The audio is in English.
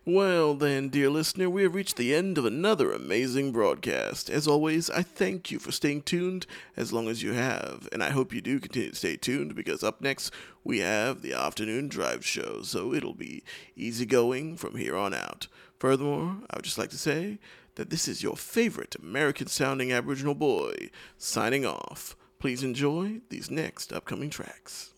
Well, then, dear listener, we have reached the end of another amazing broadcast. As always, I thank you for staying tuned as long as you have, and I hope you do continue to stay tuned because up next we have the afternoon drive show, so it'll be easygoing from here on out. Furthermore, I would just like to say that this is your favorite American sounding Aboriginal boy signing off. Please enjoy these next upcoming tracks.